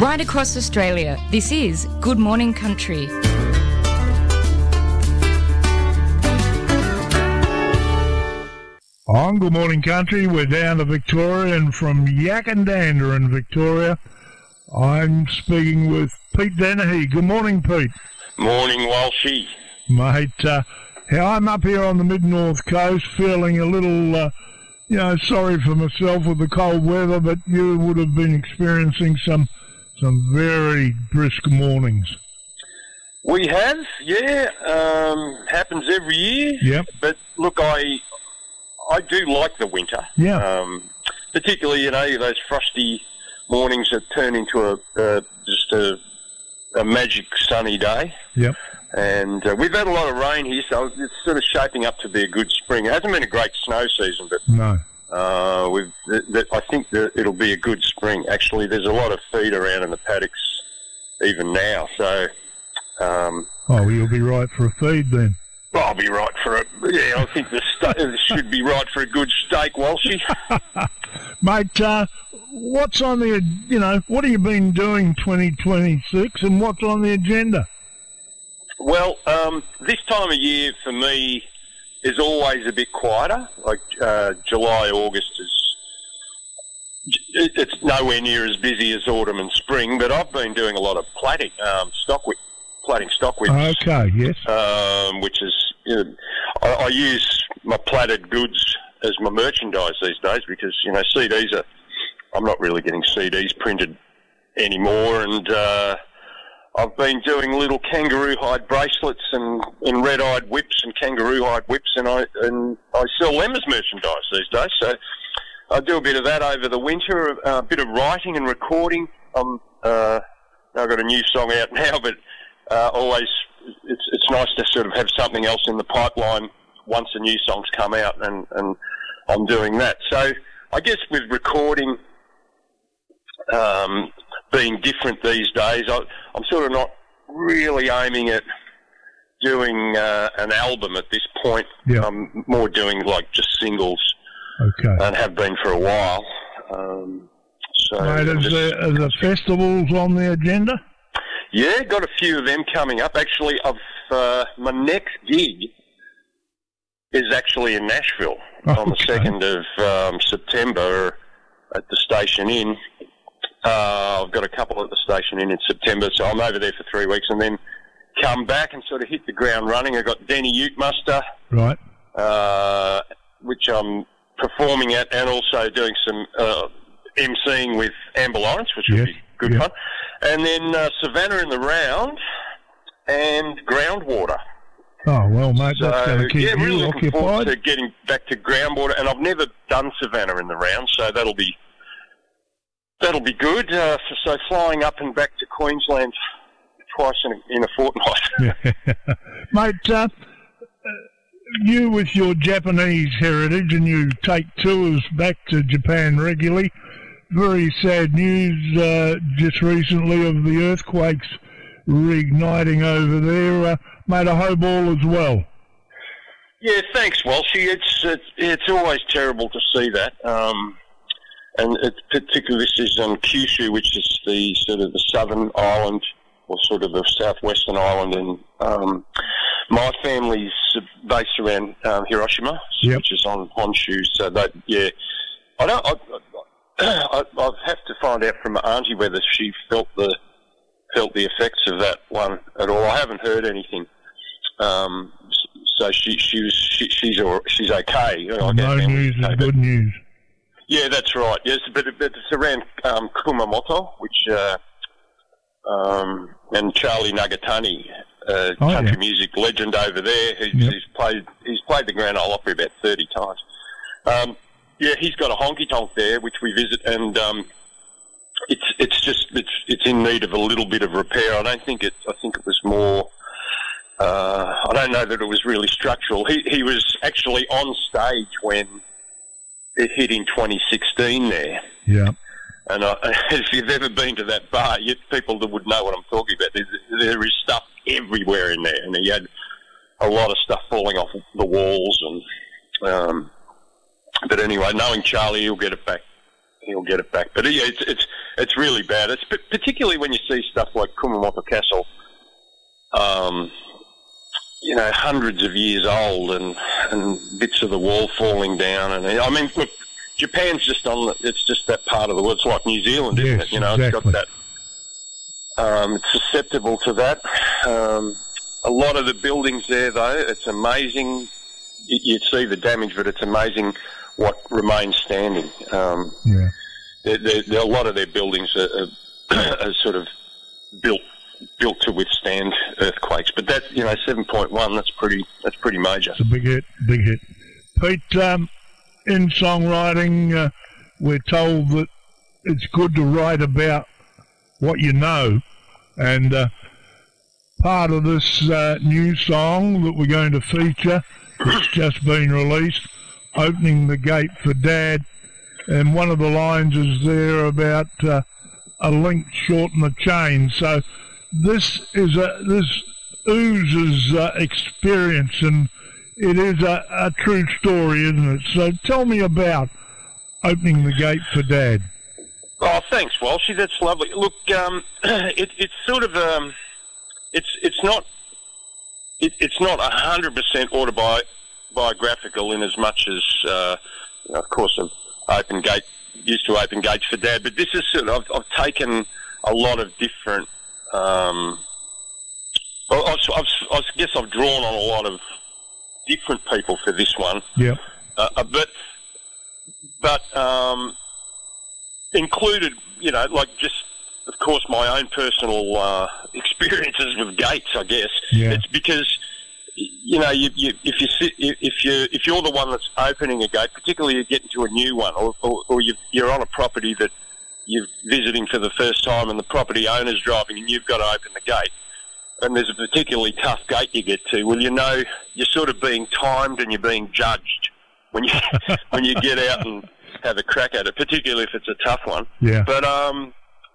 Right across Australia, this is Good Morning Country. On Good Morning Country, we're down to Victoria, and from Yackandandah in Victoria, I'm speaking with Pete Dennehy. Good morning, Pete. Morning, Walshy. Mate, I'm up here on the mid-north coast feeling a little, sorry for myself with the cold weather, but you would have been experiencing some very brisk mornings. We have, yeah. Happens every year. Yep. But look, I do like the winter. Yeah. Particularly, those frosty mornings that turn into a magic sunny day. Yep. And we've had a lot of rain here, so it's sort of shaping up to be a good spring. It hasn't been a great snow season, but no. I think that it'll be a good spring. Actually, there's a lot of feed around in the paddocks even now. So, you'll be right for a feed then. I'll be right for it. Yeah, I think it should be right for a good steak, Walshy. Mate, what's on the, what have you been doing 2026 and what's on the agenda? Well, this time of year for me is always a bit quieter. Like July, August it's nowhere near as busy as autumn and spring, but I've been doing a lot of plaiting, plaiting stockwhips. Okay, yes. Which is, I use my plaited goods as my merchandise these days because, CDs I'm not really getting CDs printed anymore, and I've been doing little kangaroo hide bracelets and red-eyed whips and kangaroo hide whips, and I sell them as merchandise these days. So I do a bit of that over the winter, a bit of writing and recording. I've got a new song out now, but always it's nice to sort of have something else in the pipeline once the new songs come out, and I'm doing that. So I guess with recording being different these days, I'm sort of not really aiming at doing an album at this point. Yeah. I'm more doing like just singles, okay, and have been for a while. Mate, are the festivals on the agenda? Yeah, got a few of them coming up. Actually, my next gig is actually in Nashville on the 2nd of September at the Station Inn. I've got a couple at the Station Inn in September, so I'm over there for 3 weeks and then come back and sort of hit the ground running. I've got Denny Utemuster, right, which I'm performing at, and also doing some emceeing with Amber Lawrence, which will be good fun. And then Savannah in the Round and Groundwater. Oh, well, mate, that's going to keep you really occupied. Looking forward to getting back to Groundwater, and I've never done Savannah in the Round, so that'll be good. So flying up and back to Queensland twice in a fortnight. Mate, you with your Japanese heritage, and you take tours back to Japan regularly. Very sad news just recently of the earthquakes reigniting over there. Made a hope all as well. Yeah, thanks, Walshy. It's always terrible to see that. And particularly this is on Kyushu, which is the sort of the southern island, or sort of the southwestern island, and my family's based around Hiroshima, which is on Honshu. So that, I'll have to find out from my auntie whether she felt the effects of that one at all. I haven't heard anything. So she's okay. No news is good news. Yeah, that's right. Yes, but it's around Kumamoto, which and Charlie Nagatani, country music legend over there. He's played the Grand Ole Opry about 30 times. He's got a honky tonk there, which we visit, and it's in need of a little bit of repair. I think it was more. I don't know that it was really structural. He was actually on stage when it hit in 2016 there. Yeah. And if you've ever been to that bar, people that would know what I'm talking about. There is stuff everywhere in there, and he had a lot of stuff falling off the walls. And but anyway, knowing Charlie, he'll get it back. But yeah, it's really bad. It's particularly when you see stuff like Kumamapa Castle, hundreds of years old, and bits of the wall falling down. And I mean, look, Japan's just it's just that part of the world. It's like New Zealand, isn't it? Exactly. It's got that. It's susceptible to that. A lot of the buildings there, though, it's amazing. You see the damage, but it's amazing what remains standing. A lot of their buildings are sort of built to withstand earthquakes. But that, 7.1, that's pretty major. It's a big hit. Pete, in songwriting, we're told that it's good to write about what you know, and part of this new song that we're going to feature, it's just been released, Opening the Gate for Dad, and one of the lines is there about a link shorten the chain. So this oozes experience, and it is a true story, isn't it? So tell me about Opening the Gate for Dad. Oh, thanks, Walshy. That's lovely. Look, it's sort of it's not 100% autobiographical in as much as of course I've used to open gates for Dad, but this is sort of I've taken a lot of different. I guess I've drawn on a lot of different people for this one. Yeah. But included, just of course my own personal experiences with gates. I guess it's because if you're the one that's opening a gate, particularly you get into a new one, or you're on a property that you're visiting for the first time, and the property owner's driving, and you've got to open the gate, and there's a particularly tough gate you get to. Well, you're sort of being timed and you're being judged when you get out and have a crack at it, particularly if it's a tough one. Yeah. But